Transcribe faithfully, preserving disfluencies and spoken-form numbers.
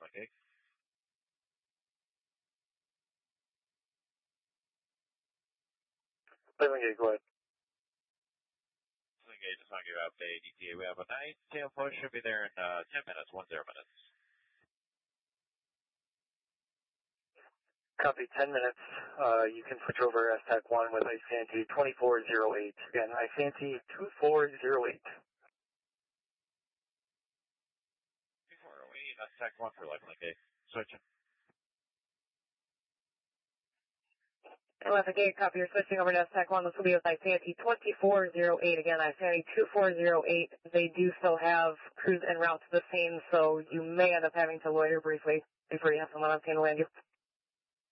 Gate. Lakeland Gate, go ahead. Lakeland Gate, just want to give you an update. E T A, we have a nice tail push, should be there in uh, ten minutes, one zero minutes. Copy, ten minutes. Uh, you can switch over S TAC one with Isanti twenty-four oh eight. Again, Isanti two four oh eight. two four oh eight, S TAC one for Lakeland Gate. Switching. Lakeland Gate, copy. You're switching over to S TAC one. This will be with Isanti twenty-four oh eight. Again, Isanti two four oh eight. They do still have cruise en route to the scene, so you may end up having to loiter briefly before you have someone on scene to land you.